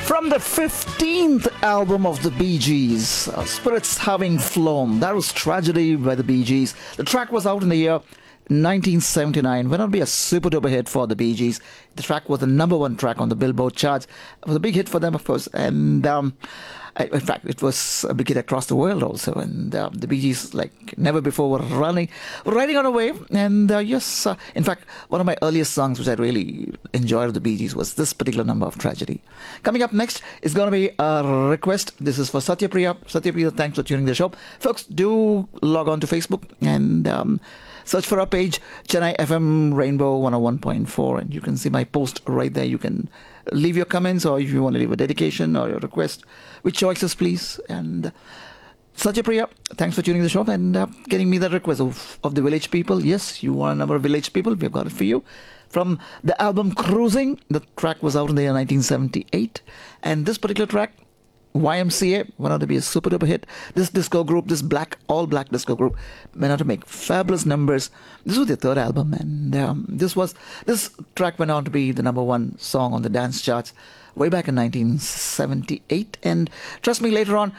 From the 15th album of the Bee Gees, Spirits Having Flown. That was Tragedy by the Bee Gees. The track was out in the year 1979. Went on to be a super duper hit for the Bee Gees. The track was the number one track on the Billboard charts. It was a big hit for them, of course. And in fact, it was a big hit across the world also. And the Bee Gees, like never before, were riding on a wave. And in fact, one of my earliest songs, which I really enjoyed of the Bee Gees, was this particular number of Tragedy. Coming up next is going to be a request. This is for Satyapriya. Satyapriya, thanks for tuning the show. Folks, do log on to Facebook and search for our page, Chennai FM Rainbow 101.4, and you can see my post right there. You can leave your comments, or if you want to leave a dedication or your request, with choices, please. And Satyapriya, thanks for tuning the show and getting me that request of the Village People. Yes, you want a number of Village People. We've got it for you. From the album Cruising, the track was out in the year 1978. And this particular track, YMCA, went on to be a super duper hit. This disco group, this all black disco group, went on to make fabulous numbers. This was their third album, and this track went on to be the number one song on the dance charts way back in 1978. And trust me, later on,